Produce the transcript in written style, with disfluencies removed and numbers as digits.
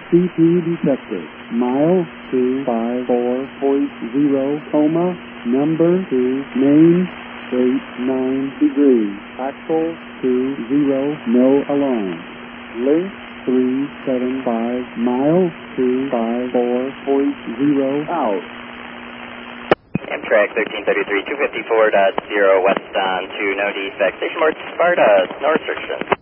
CP detected. Mile 254.0, coma, number 2, main, 89 degrees, axle 20, no alarm. Link 375, mile 254.0, out. Amtrak 1333, 254.0 west on to no defect. Station Mark Sparta, no restrictions.